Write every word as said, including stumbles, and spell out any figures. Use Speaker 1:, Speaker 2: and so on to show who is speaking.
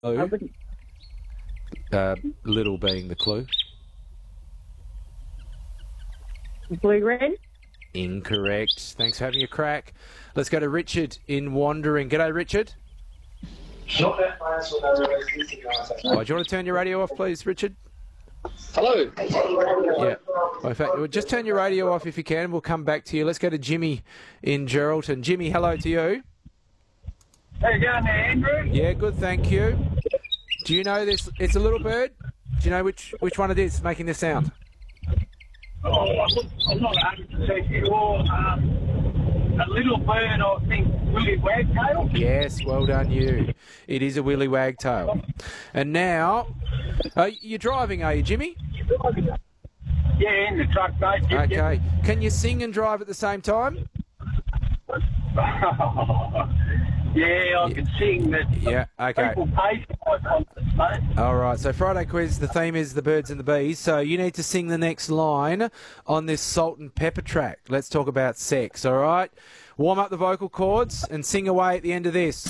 Speaker 1: I
Speaker 2: Clue.
Speaker 1: wouldn't.
Speaker 2: Uh, little being the clue.
Speaker 1: Blue Red?
Speaker 2: Incorrect. Thanks for having a crack. Let's go to Richard in Wandering. G'day, Richard. Oh, do you want to turn your radio off, please, Richard?
Speaker 3: Hello.
Speaker 2: Yeah. Well, in fact, just turn your radio off if you can. We'll come back to you. Let's go to Jimmy in Geraldton. Jimmy, hello to you.
Speaker 4: How you going there, Andrew?
Speaker 2: Yeah, good, thank you. Do you know this? It's a little bird. Do you know which, which one it is making this sound?
Speaker 4: Oh, I'm not one hundred percent sure. Um, a little bird, I think, Willie Wagtail.
Speaker 2: Yes, well done you. It is a willy wagtail. And now, uh, you're driving, are you, Jimmy?
Speaker 4: Yeah, in the truck, mate. Yep,
Speaker 2: Okay.
Speaker 4: yep.
Speaker 2: Can you sing and drive at the same time?
Speaker 4: Yeah, I can sing that.
Speaker 2: Yeah, okay.
Speaker 4: People pay for my concerts, mate.
Speaker 2: All right, so Friday quiz, the theme is the birds and the bees. So you need to sing the next line on this salt and pepper track. Let's talk about sex, all right? Warm up the vocal cords and sing away at the end of this.